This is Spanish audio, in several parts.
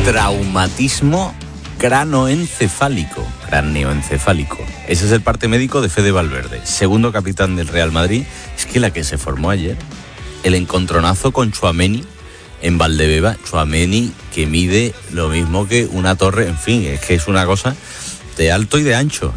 Traumatismo craneoencefálico. Ese es el parte médico de Fede Valverde, segundo capitán del Real Madrid. Es que la que se formó ayer, el encontronazo con Tchouaméni en Valdebebas. Tchouaméni, que mide lo mismo que una torre, en fin, es que es una cosa de alto y de ancho.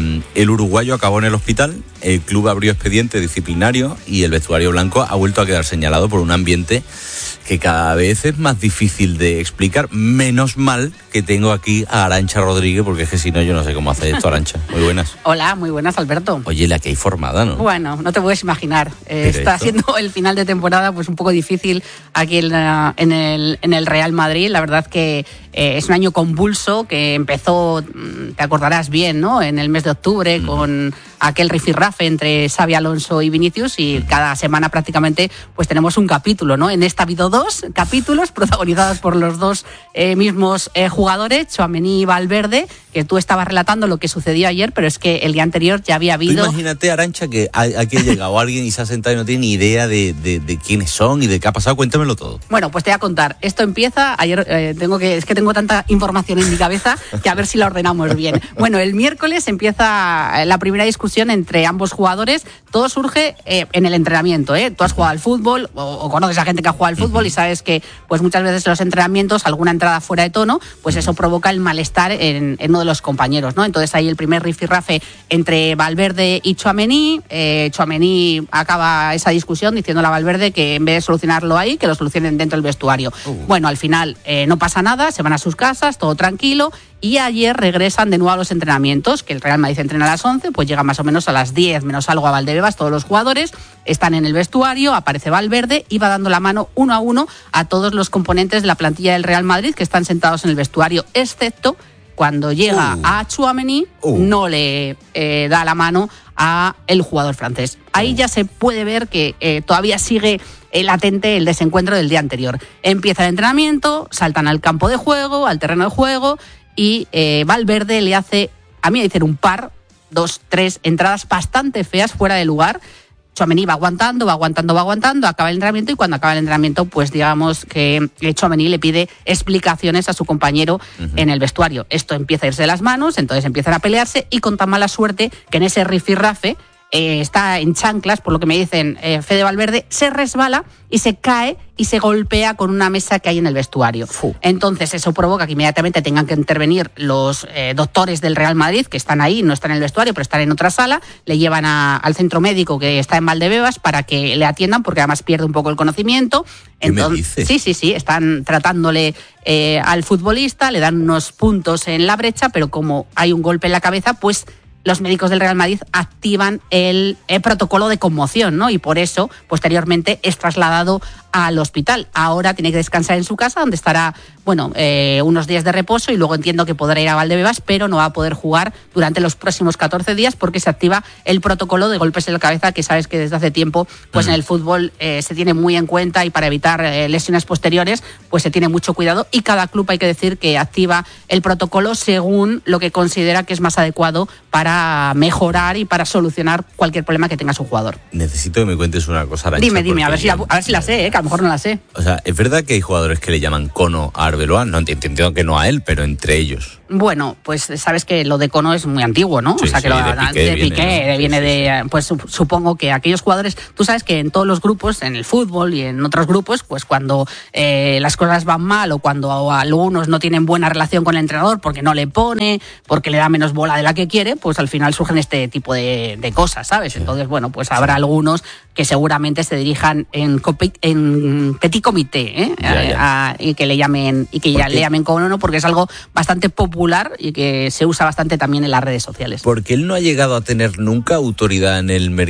El uruguayo acabó en el hospital, el club abrió expediente disciplinario y el vestuario blanco ha vuelto a quedar señalado por un ambiente que cada vez es más difícil de explicar. Menos mal que tengo aquí a Arantxa Rodríguez, porque es que si no yo no sé cómo hace esto. Arantxa, muy buenas. Hola, muy buenas, Alberto. Oye, la que hay formada, ¿no? Bueno, no te puedes imaginar. Está siendo el final de temporada pues un poco difícil aquí en el Real Madrid. La verdad que es un año convulso que empezó, te acordarás bien, ¿no? En el mes de octubre con aquel rifirrafe entre Xabi Alonso y Vinicius, y cada semana prácticamente pues tenemos un capítulo, ¿no? En esta ha habido 2 capítulos protagonizados por los dos mismos jugadores, Tchouaméni y Valverde, que tú estabas relatando lo que sucedió ayer, pero es que el día anterior ya había habido... Tú imagínate, Arantxa, que aquí ha llegado alguien y se ha sentado y no tiene ni idea de quiénes son y de qué ha pasado. Cuéntamelo todo. Bueno, pues te voy a contar. Esto empieza, ayer tengo tanta información en mi cabeza que a ver si la ordenamos bien. Bueno, el miércoles empieza la primera discusión entre ambos jugadores. Todo surge en el entrenamiento, ¿eh? Tú has jugado al fútbol o conoces a gente que ha jugado al fútbol y sabes que pues muchas veces en los entrenamientos alguna entrada fuera de tono, pues eso provoca el malestar en uno de los compañeros, ¿no? Entonces hay el primer rifirrafe entre Valverde y Tchouaméni. Tchouaméni acaba esa discusión diciéndole a Valverde que en vez de solucionarlo ahí, que lo solucionen dentro del vestuario. Bueno, al final no pasa nada, se van a sus casas, todo tranquilo. Y ayer regresan de nuevo a los entrenamientos, que el Real Madrid entrena a las 11, pues llega más o menos a las 10 menos algo a Valdebebas. Todos los jugadores están en el vestuario, aparece Valverde y va dando la mano uno a uno a todos los componentes de la plantilla del Real Madrid que están sentados en el vestuario, excepto cuando llega a Tchouaméni, no le da la mano a el jugador francés. Ahí ya se puede ver que todavía sigue latente el desencuentro del día anterior. Empieza el entrenamiento, saltan al campo de juego, al terreno de juego, y Valverde le hace, a mí dicen 2, 3 entradas bastante feas fuera de lugar. Tchouaméni va aguantando, acaba el entrenamiento, y cuando acaba el entrenamiento, pues digamos que Tchouaméni le pide explicaciones a su compañero en el vestuario. Esto empieza a irse de las manos, entonces empiezan a pelearse, y con tan mala suerte que en ese rifirrafe está en chanclas, por lo que me dicen, Fede Valverde se resbala y se cae y se golpea con una mesa que hay en el vestuario. Entonces eso provoca que inmediatamente tengan que intervenir los doctores del Real Madrid, que están ahí, no están en el vestuario, pero están en otra sala. Le llevan al centro médico que está en Valdebebas para que le atiendan, porque además pierde un poco el conocimiento. Entonces, ¿qué me dices? Sí, están tratándole al futbolista, le dan unos puntos en la brecha, pero como hay un golpe en la cabeza, pues los médicos del Real Madrid activan el protocolo de conmoción, ¿no? Y por eso, posteriormente, es trasladado al hospital. Ahora tiene que descansar en su casa, donde estará, unos días de reposo, y luego entiendo que podrá ir a Valdebebas, pero no va a poder jugar durante los próximos 14 días porque se activa el protocolo de golpes en la cabeza, que sabes que desde hace tiempo pues en el fútbol se tiene muy en cuenta, y para evitar lesiones posteriores pues se tiene mucho cuidado, y cada club, hay que decir, que activa el protocolo según lo que considera que es más adecuado para mejorar y para solucionar cualquier problema que tenga su jugador. Necesito que me cuentes una cosa, Arantxa. Dime, a ver si la sé, que a lo mejor no la sé. O sea, es verdad que hay jugadores que le llaman cono a Arbeloa. No entiendo que no a él, pero entre ellos. Bueno, pues sabes que lo de cono es muy antiguo, ¿no? Sí, o sea, que de Piqué viene de... Pues supongo que aquellos jugadores... Tú sabes que en todos los grupos, en el fútbol y en otros grupos, pues cuando las cosas van mal, o cuando algunos no tienen buena relación con el entrenador porque no le pone, porque le da menos bola de la que quiere, pues al final surgen este tipo de cosas, ¿sabes? Entonces, pues habrá algunos que seguramente se dirijan en petit comité, y que le llamen cono, porque es algo bastante popular y que se usa bastante también en las redes sociales. Porque él no ha llegado a tener nunca autoridad en el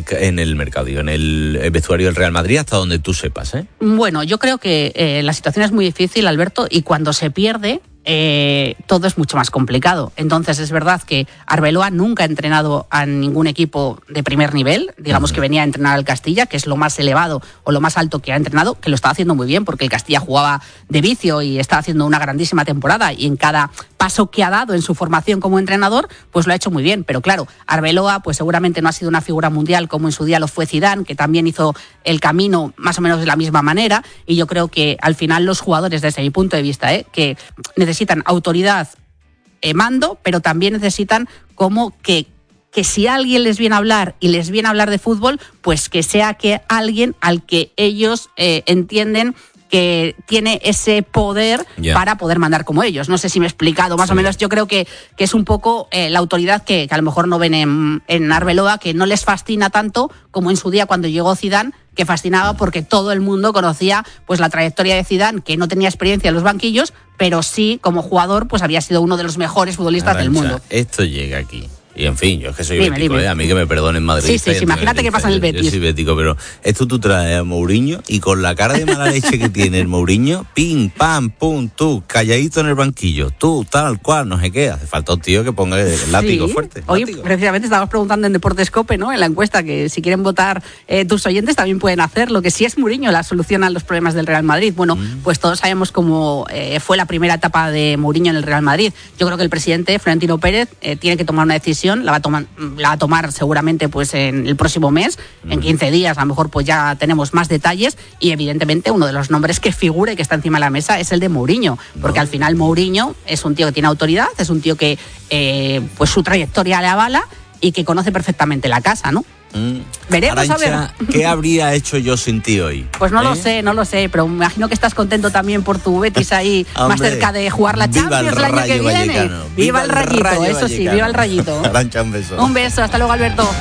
vestuario del Real Madrid, hasta donde tú sepas, ¿eh? Bueno, yo creo que la situación es muy difícil, Alberto, y cuando se pierde, todo es mucho más complicado. Entonces es verdad que Arbeloa nunca ha entrenado a ningún equipo de primer nivel, digamos que venía a entrenar al Castilla, que es lo más elevado o lo más alto que ha entrenado, que lo estaba haciendo muy bien porque el Castilla jugaba de vicio y está haciendo una grandísima temporada, y en cada paso que ha dado en su formación como entrenador, pues lo ha hecho muy bien. Pero claro, Arbeloa pues seguramente no ha sido una figura mundial como en su día lo fue Zidane, que también hizo el camino más o menos de la misma manera, y yo creo que al final los jugadores, desde mi punto de vista, que necesitan autoridad, mando, pero también necesitan como que si alguien les viene a hablar y les viene a hablar de fútbol, pues que sea que alguien al que ellos entienden que tiene ese poder para poder mandar como ellos. No sé si me he explicado, más o menos. Yo creo que es un poco la autoridad que a lo mejor no ven en Arbeloa, que no les fascina tanto como en su día cuando llegó Zidane, que fascinaba porque todo el mundo conocía pues la trayectoria de Zidane, que no tenía experiencia en los banquillos, pero sí como jugador pues había sido uno de los mejores futbolistas del mundo. Esto llega aquí. Y en fin, yo es que soy bético, a mí que me perdonen Madrid. Sí, imagínate qué pasa en el Betis. Yo soy bético, pero esto tú traes a Mourinho y con la cara de mala leche que tiene el Mourinho, pim, pam, pum, tú, calladito en el banquillo, tú, tal cual, no sé qué. Hace falta un tío que ponga el látigo fuerte. Hoy precisamente estábamos preguntando en Deportescope, ¿no?, en la encuesta, que si quieren votar tus oyentes también pueden hacerlo, que si es Mourinho la solución a los problemas del Real Madrid. Bueno, pues todos sabemos cómo fue la primera etapa de Mourinho en el Real Madrid. Yo creo que el presidente, Florentino Pérez, tiene que tomar una decisión, la va a tomar seguramente pues en el próximo mes, en 15 días a lo mejor pues ya tenemos más detalles, y evidentemente uno de los nombres que figura y que está encima de la mesa es el de Mourinho, porque al final Mourinho es un tío que tiene autoridad, es un tío que pues su trayectoria le avala y que conoce perfectamente la casa, ¿no? Veremos, Arantxa, a ver. ¿Qué habría hecho yo sin ti hoy? Pues no lo sé, pero me imagino que estás contento también por tu Betis ahí más cerca de jugar la Champions el año que viene. Viva el Rayito, eso Vallecano. Sí, viva el Rayito. Arantxa, un beso. Un beso, hasta luego, Alberto.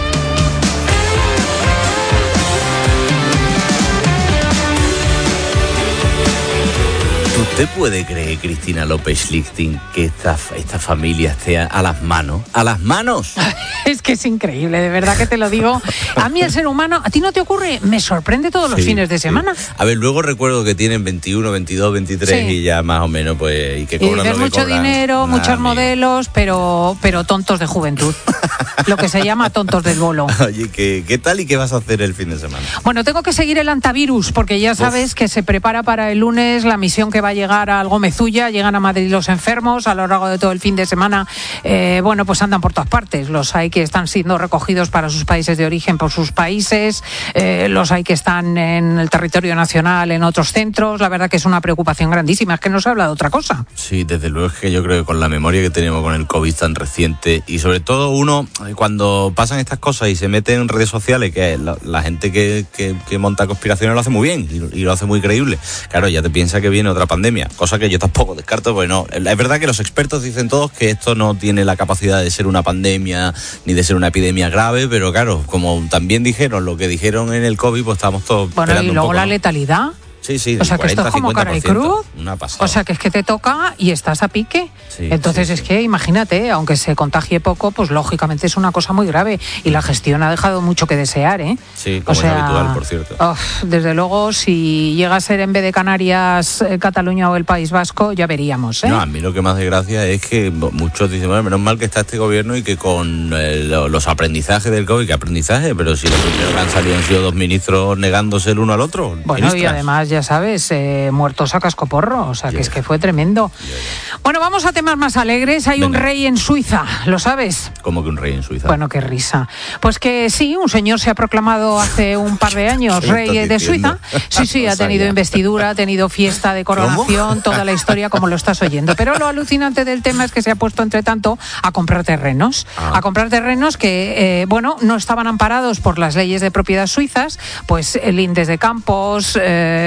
¿Usted puede creer, Cristina López Lichting, que esta familia esté a las manos? ¡A las manos! Es que es increíble, de verdad que te lo digo. A mí el ser humano, ¿a ti no te ocurre? Me sorprende todos los fines de semana. A ver, luego recuerdo que tienen 21, 22, 23 y ya más o menos, pues, y que cobran lo que mucho cobran. Dinero, muchos modelos, pero tontos de juventud. Lo que se llama tontos del bolo. Oye, ¿qué tal y qué vas a hacer el fin de semana? Bueno, tengo que seguir el antivirus, porque ya sabes que se prepara para el lunes la misión que va a llegar al Gómez Ulla. Llegan a Madrid los enfermos a lo largo de todo el fin de semana. Bueno, pues andan por todas partes. Los hay que están siendo recogidos para sus países de origen por sus países, los hay que están en el territorio nacional en otros centros. La verdad que es una preocupación grandísima, es que no se habla de otra cosa. Sí, desde luego es que yo creo que con la memoria que tenemos con el COVID tan reciente, y sobre todo uno, cuando pasan estas cosas y se mete en redes sociales, que la gente que monta conspiraciones lo hace muy bien y lo hace muy creíble. Claro, ya te piensa que viene otra pandemia, cosa que yo tampoco descarto, porque no. Es verdad que los expertos dicen todos que esto no tiene la capacidad de ser una pandemia ni de ser una epidemia grave, pero claro, como también dijeron lo que dijeron en el COVID, pues estamos todos esperando y luego un poco, la ¿no? letalidad. Sí, o sea, 40, que esto es como 50%, cara y cruz. una pasada. O sea, que es que te toca y estás a pique. Sí, entonces sí, es que, imagínate, aunque se contagie poco, pues lógicamente es una cosa muy grave. Y la gestión ha dejado mucho que desear, ¿eh? Sí, como es habitual, por cierto. Desde luego, si llega a ser en vez de Canarias, Cataluña o el País Vasco, ya veríamos, ¿eh? No, a mí lo que más desgracia es que muchos dicen, bueno, menos mal que está este gobierno y que con los aprendizajes del COVID, ¿qué aprendizaje? Pero si los primeros que han salido han sido dos ministros negándose el uno al otro. Bueno, ministras. Y además, ya sabes, muertos a cascoporro, o sea, que es que fue tremendo. Bueno, vamos a temas más alegres. Hay un rey en Suiza, ¿lo sabes? ¿Cómo que un rey en Suiza? Bueno, qué risa. Pues que sí, un señor se ha proclamado hace un par de años rey de Suiza. Sí, ha tenido investidura, ha tenido fiesta de coronación, toda la historia como lo estás oyendo. Pero lo alucinante del tema es que se ha puesto, entre tanto, a comprar terrenos. A comprar terrenos que, bueno, no estaban amparados por las leyes de propiedad suizas, pues lindes de campos,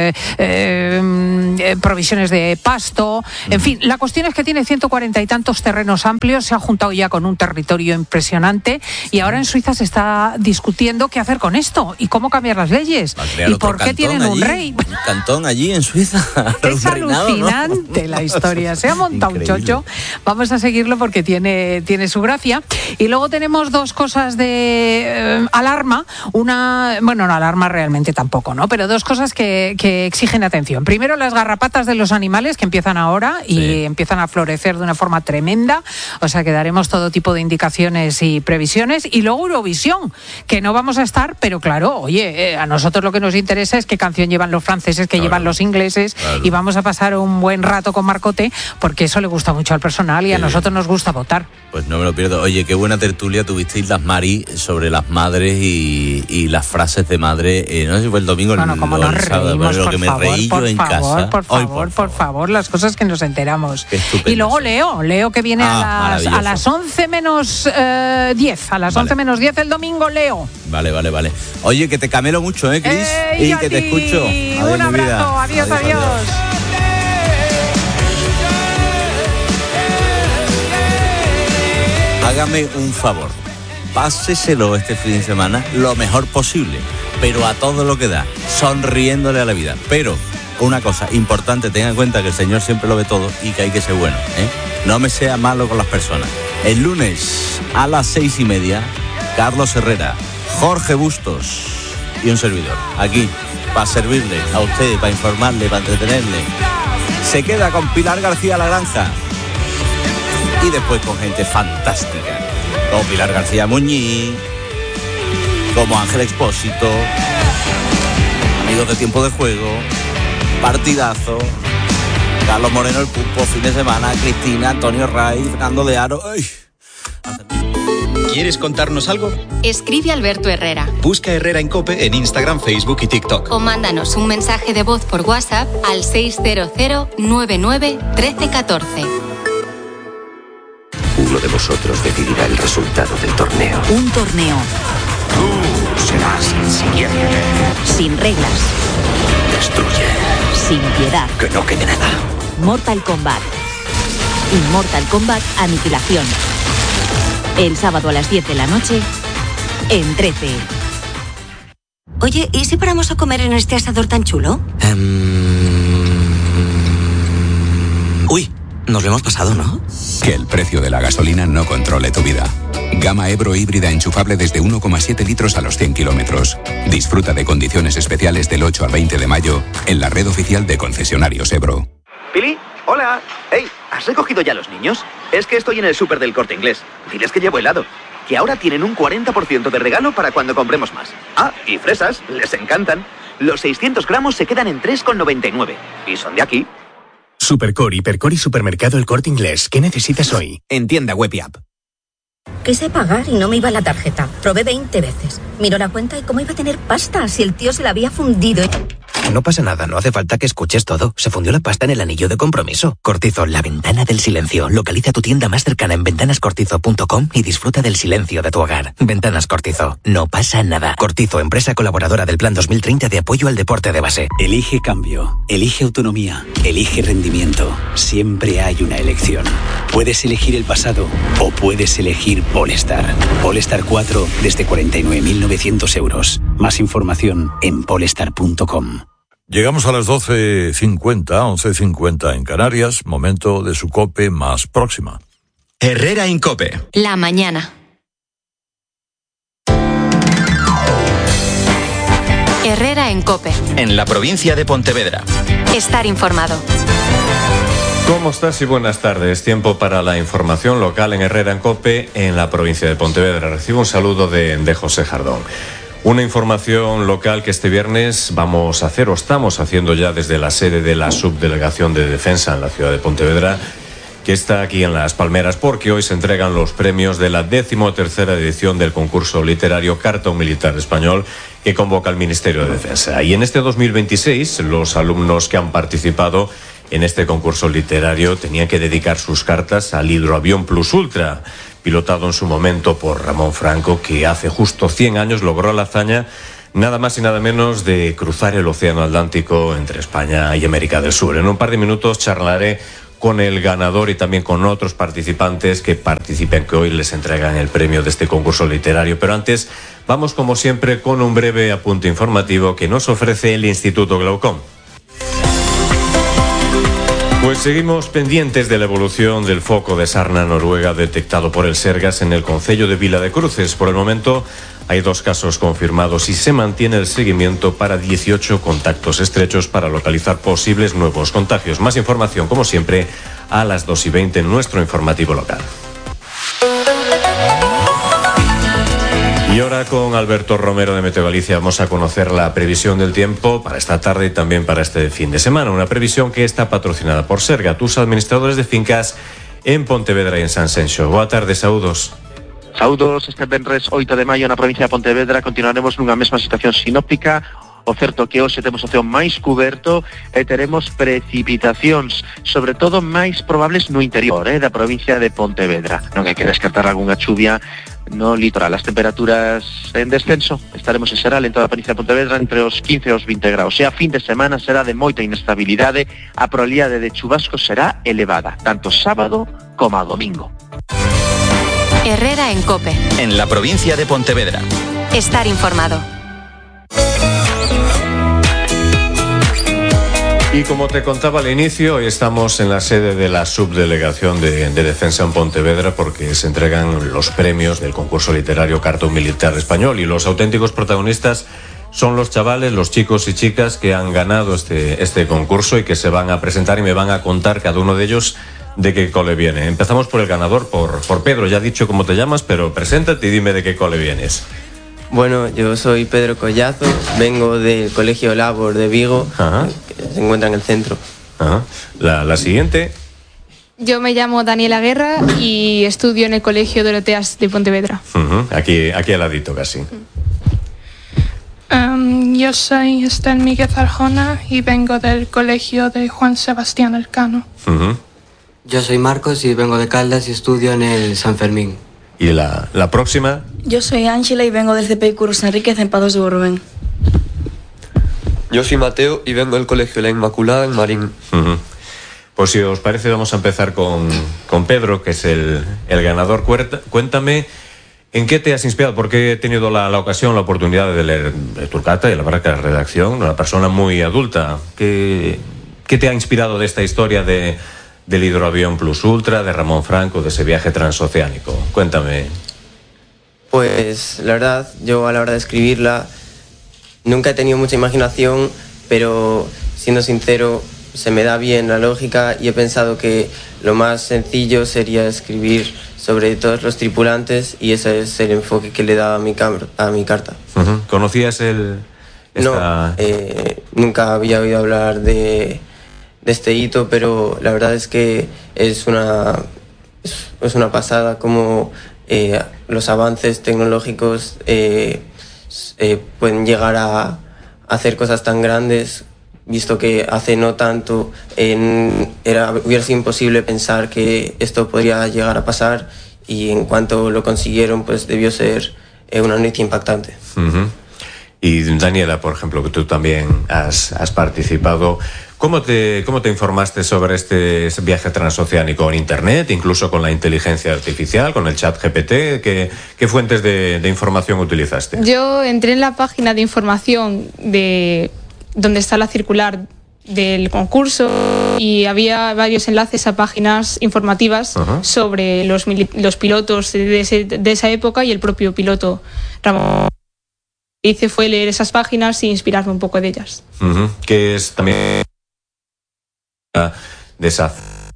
provisiones de pasto, en fin, la cuestión es que tiene 140 y tantos terrenos amplios, se ha juntado ya con un territorio impresionante y ahora en Suiza se está discutiendo qué hacer con esto y cómo cambiar las leyes y por qué tienen un rey. Un cantón allí en Suiza. Es alucinante, ¿no? La historia, se ha montado increíble. Un chocho. Vamos a seguirlo porque tiene su gracia. Y luego tenemos dos cosas de alarma, una, bueno, no alarma realmente tampoco, ¿no? Pero dos cosas que que exigen atención. Primero las garrapatas de los animales, que empiezan ahora y empiezan a florecer de una forma tremenda, o sea que daremos todo tipo de indicaciones y previsiones. Y luego Eurovisión, que no vamos a estar, pero claro, oye, a nosotros lo que nos interesa es qué canción llevan los franceses, qué llevan los ingleses, y vamos a pasar un buen rato con Marcote, porque eso le gusta mucho al personal y a nosotros nos gusta votar. Pues no me lo pierdo. Oye, qué buena tertulia tuvisteis las Mari sobre las madres y las frases de madre. No sé si fue el domingo bueno, como nos reímos, lo que me reí yo en casa. Por favor, las cosas que nos enteramos. Y luego Leo que viene a las 11 menos 10. A las 11 menos 10 el domingo, Leo. Vale. Oye, que te camelo mucho, Cris. Y que te escucho. Adiós, un abrazo, adiós. Hágame un favor, páseselo este fin de semana lo mejor posible, pero a todo lo que da, sonriéndole a la vida. Pero una cosa importante, tenga en cuenta que el Señor siempre lo ve todo y que hay que ser bueno, No me sea malo con las personas. El lunes a las 6:30, Carlos Herrera, Jorge Bustos y un servidor, aquí, para servirle a usted, para informarle, para entretenerle. Se queda con Pilar García La Granja. Y después con gente fantástica, como Pilar García Muñiz, como Ángel Expósito, amigos de Tiempo de Juego, partidazo, Carlos Moreno el Pulpo, fin de semana, Cristina, Antonio Ray, Fernando de Aro. ¡Ay! ¿Quieres contarnos algo? Escribe Alberto Herrera. Busca Herrera en COPE en Instagram, Facebook y TikTok. O mándanos un mensaje de voz por WhatsApp al 600 99 13 14. Uno de vosotros decidirá el resultado del torneo. Un torneo. Tú serás el siguiente. Sin reglas. Destruye. Sin piedad. Que no quede nada. Mortal Kombat. Immortal Kombat Aniquilación. El sábado a las 10 de la noche, en 13. Oye, ¿y si paramos a comer en este asador tan chulo? Uy, nos lo hemos pasado, ¿no? Que el precio de la gasolina no controle tu vida. Gama Ebro híbrida enchufable desde 1,7 litros a los 100 kilómetros. Disfruta de condiciones especiales del 8 al 20 de mayo en la red oficial de concesionarios Ebro. Pili, hola. Hey, ¿has recogido ya los niños? Es que estoy en el súper del Corte Inglés. Diles que llevo helado. Que ahora tienen un 40% de regalo para cuando compremos más. Ah, y fresas, les encantan. Los 600 gramos se quedan en 3,99. Y son de aquí. Supercore, Hipercore y Supermercado El Corte Inglés. ¿Qué necesitas hoy? En tienda web y app. Quise pagar y no me iba la tarjeta. Probé 20 veces. Miró la cuenta y cómo iba a tener pasta si el tío se la había fundido. No pasa nada, no hace falta que escuches todo. Se fundió la pasta en el anillo de compromiso. Cortizo, la ventana del silencio. Localiza tu tienda más cercana en ventanascortizo.com y disfruta del silencio de tu hogar. Ventanas Cortizo. No pasa nada. Cortizo, empresa colaboradora del Plan 2030 de apoyo al deporte de base. Elige cambio. Elige autonomía. Elige rendimiento. Siempre hay una elección. Puedes elegir el pasado o puedes elegir Polestar. Polestar 4 desde 49.900 euros. Más información en polestar.com. Llegamos a las 12:50, 11:50 en Canarias, momento de su COPE más próxima. Herrera en COPE. La mañana. Herrera en COPE. En la provincia de Pontevedra. Estar informado. ¿Cómo estás y buenas tardes? Tiempo para la información local en Herrera en COPE en la provincia de Pontevedra. Recibo un saludo de José Jardón. Una información local que este viernes vamos a hacer o estamos haciendo ya desde la sede de la Subdelegación de Defensa en la ciudad de Pontevedra, que está aquí en Las Palmeras, porque hoy se entregan los premios de la 13ª edición del concurso literario Carta a un Militar Español que convoca el Ministerio de Defensa. Y en este 2026 los alumnos que han participado en este concurso literario tenían que dedicar sus cartas al hidroavión Plus Ultra, pilotado en su momento por Ramón Franco, que hace justo 100 años logró la hazaña nada más y nada menos de cruzar el Océano Atlántico entre España y América del Sur. En un par de minutos charlaré con el ganador y también con otros participantes que participen, que hoy les entregan el premio de este concurso literario. Pero antes, vamos como siempre con un breve apunte informativo que nos ofrece el Instituto Glaucom. Pues seguimos pendientes de la evolución del foco de sarna noruega detectado por el Sergas en el concello de Vila de Cruces. Por el momento Hay 2 casos confirmados y se mantiene el seguimiento para 18 contactos estrechos para localizar posibles nuevos contagios. Más información, como siempre, a las 2:20 en nuestro informativo local. Y ahora con Alberto Romero de Meteo Galicia vamos a conocer la previsión del tiempo para esta tarde y también para este fin de semana. Una previsión que está patrocinada por Serga, tus administradores de fincas en Pontevedra e en Sanxenxo. Boa tarde, saúdos. Saúdos, este venres 8 de maio na provincia de Pontevedra continuaremos nunha mesma situación sinóptica. O certo que hoxe temos o ceo máis cuberto e teremos precipitacións, sobre todo máis probables no interior da provincia de Pontevedra. Non hai que descartar algunha chuvia no litoral. As temperaturas en descenso, estaremos en xeral en toda a provincia de Pontevedra entre os 15 e os 20 graus. E a fin de semana será de moita inestabilidade, a probabilidade de chubascos será elevada, tanto sábado como a domingo. Herrera en COPE. En la provincia de Pontevedra. Estar informado. Y como te contaba al inicio, hoy estamos en la sede de la Subdelegación de Defensa en Pontevedra porque se entregan los premios del concurso literario Carta un Militar Español y los auténticos protagonistas son los chavales, los chicos y chicas que han ganado este concurso y que se van a presentar y me van a contar cada uno de ellos de qué cole viene. Empezamos por el ganador, por Pedro. Ya he dicho cómo te llamas, pero preséntate y dime de qué cole vienes. Bueno, yo soy Pedro Collazo, vengo del Colegio Labor de Vigo, que se encuentra en el centro. Ajá. La siguiente. Yo me llamo Daniela Guerra y estudio en el Colegio Doroteas de Pontevedra. Aquí al ladito casi. Yo soy Esther Míguez Arjona y vengo del Colegio de Juan Sebastián Elcano. Yo soy Marcos y vengo de Caldas y estudio en el San Fermín. ¿Y la próxima? Yo soy Ángela y vengo del CPI Curros Enríquez en Pados de Borbén. Yo soy Mateo y vengo del Colegio La Inmaculada en Marín. Pues si os parece vamos a empezar con Pedro, que es el ganador. Cuéntame, ¿en qué te has inspirado? Porque he tenido la ocasión, la oportunidad de leer tu carta y la verdad que la redacción, una persona muy adulta. ¿Qué te ha inspirado de esta historia del hidroavión Plus Ultra, de Ramón Franco, de ese viaje transoceánico? Cuéntame. Pues la verdad, yo a la hora de escribirla nunca he tenido mucha imaginación, pero siendo sincero, se me da bien la lógica y he pensado que lo más sencillo sería escribir sobre todos los tripulantes y ese es el enfoque que le da a mi carta. ¿Conocías No, nunca había oído hablar de este hito, pero la verdad es que es una pasada como los avances tecnológicos pueden llegar a hacer cosas tan grandes, visto que hace no tanto hubiera sido imposible pensar que esto podría llegar a pasar y en cuanto lo consiguieron pues debió ser una noticia impactante. Y Daniela, por ejemplo, que tú también has participado, ¿cómo te informaste sobre este viaje transoceánico? ¿En internet, incluso con la inteligencia artificial, con el chat GPT? ¿Qué fuentes de información utilizaste? Yo entré en la página de información de donde está la circular del concurso y había varios enlaces a páginas informativas sobre los pilotos de esa época y el propio piloto Ramón. Lo que hice fue leer esas páginas e inspirarme un poco de ellas. Que es también de esa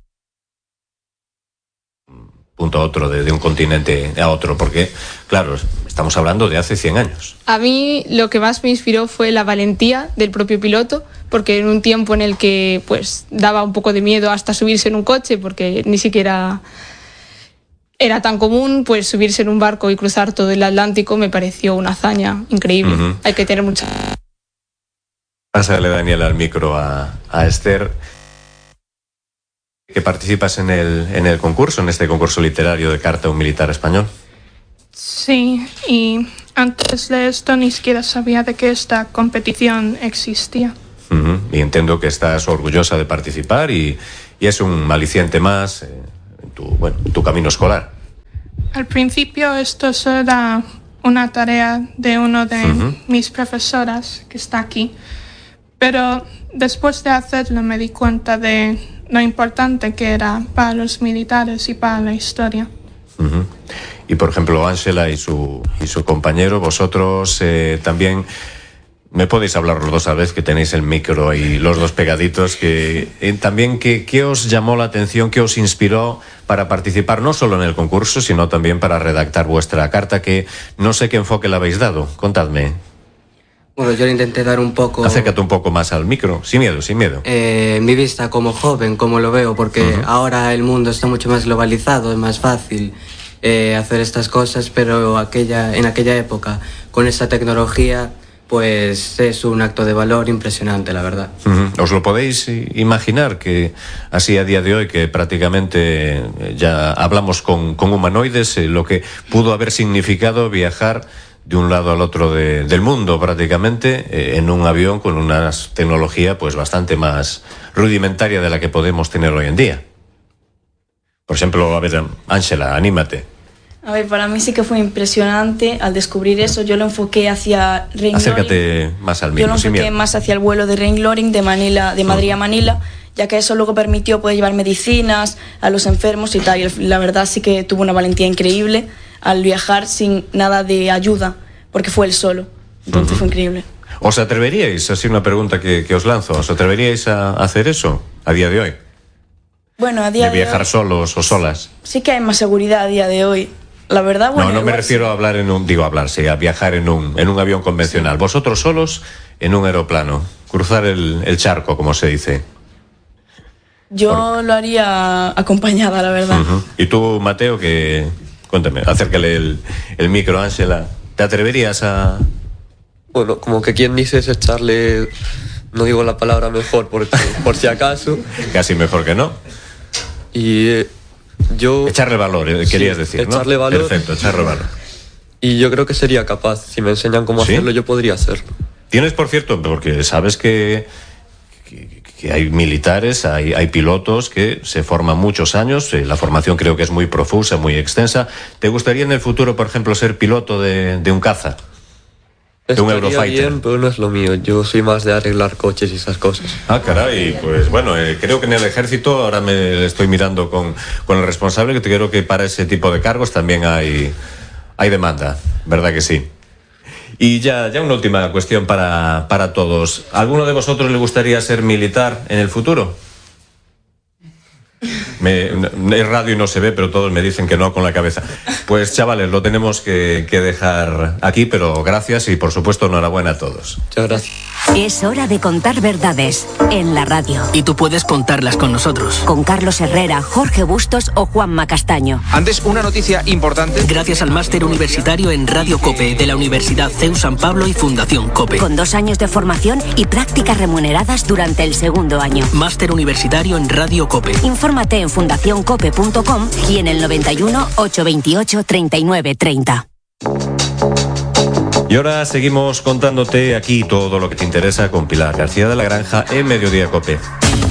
punto a otro, de un continente a otro, porque claro, estamos hablando de hace 100 años. A mí lo que más me inspiró fue la valentía del propio piloto, porque en un tiempo en el que pues daba un poco de miedo hasta subirse en un coche, porque ni siquiera era tan común, pues subirse en un barco y cruzar todo el Atlántico me pareció una hazaña increíble. Hay que tener mucha... Pásale, Daniela, al micro a Esther, que participas en el concurso, en este concurso literario de Carta un Militar Español. Sí, y antes de esto ni siquiera sabía de que esta competición existía. Y entiendo que estás orgullosa de participar y es un aliciente más en tu camino escolar. Al principio esto era una tarea de uno de mis profesoras que está aquí, pero después de hacerlo me di cuenta de lo importante que era para los militares y para la historia. Y por ejemplo, Ángela y su compañero, vosotros también... ¿Me podéis hablar los dos a la vez, que tenéis el micro y los dos pegaditos? También, ¿qué os llamó la atención, qué os inspiró para participar no solo en el concurso, sino también para redactar vuestra carta, que no sé qué enfoque le habéis dado? Contadme. Bueno, yo le intenté dar un poco... Acércate un poco más al micro, sin miedo, sin miedo. Mi vista como joven, como lo veo, porque ahora el mundo está mucho más globalizado, es más fácil hacer estas cosas, pero en aquella época, con esta tecnología... pues es un acto de valor impresionante, la verdad. ¿Os lo podéis imaginar que así a día de hoy, que prácticamente ya hablamos con humanoides, lo que pudo haber significado viajar de un lado al otro del mundo prácticamente en un avión con una tecnología pues bastante más rudimentaria de la que podemos tener hoy en día? Por ejemplo, a ver, Ángela, anímate. A ver, para mí sí que fue impresionante al descubrir eso. Yo lo enfoqué hacia Rain Acércate más al micro. Yo lo enfoqué más hacia el vuelo de Rain Glory de Madrid a Manila, ya que eso luego permitió poder llevar medicinas a los enfermos y tal. Y la verdad sí que tuvo una valentía increíble al viajar sin nada de ayuda, porque fue él solo. Entonces fue increíble. ¿Os atreveríais? Así una pregunta que os lanzo. ¿Os atreveríais a hacer eso a día de hoy? Bueno, a día de viajar solos o solas. Sí que hay más seguridad a día de hoy. La verdad, bueno... No me refiero a hablar a viajar en un avión convencional. Sí. Vosotros solos en un aeroplano. Cruzar el charco, como se dice. Yo lo haría acompañada, la verdad. ¿Y tú, Mateo, que... Cuéntame, acércale el micro a Ángela. ¿Te atreverías a...? Bueno, como que quien dice es echarle... No digo la palabra mejor por si acaso. Casi mejor que no. Y... Echarle valor, querías decir, echarle ¿no? Valor. Perfecto, echarle valor. Y yo creo que sería capaz. Si me enseñan cómo hacerlo, yo podría hacerlo. Tienes, por cierto, porque sabes que hay militares, hay pilotos que se forman muchos años, la formación creo que es muy profusa, muy extensa. ¿Te gustaría en el futuro, por ejemplo, ser piloto de un caza? De un Eurofighter. Bien, pero no es lo mío. Yo soy más de arreglar coches y esas cosas. Ah, caray, pues bueno, creo que en el ejército, ahora me estoy mirando con el responsable, que creo que para ese tipo de cargos también hay demanda, ¿verdad que sí? Y ya una última cuestión para todos. ¿Alguno de vosotros le gustaría ser militar en el futuro? Es radio y no se ve, pero todos me dicen que no con la cabeza. Pues chavales, lo tenemos que dejar aquí, pero gracias y por supuesto enhorabuena a todos. Muchas gracias. Es hora de contar verdades en la radio. Y tú puedes contarlas con nosotros. Con Carlos Herrera, Jorge Bustos o Juanma Castaño. Antes, una noticia importante. Gracias al máster universitario en Radio COPE de la Universidad CEU San Pablo y Fundación COPE. Con 2 años de formación y prácticas remuneradas durante el segundo año. Máster universitario en Radio COPE. Infórmate en fundacioncope.com y en el 91 828 39 30. Y ahora seguimos contándote aquí todo lo que te interesa con Pilar García de la Granja en Mediodía COPE.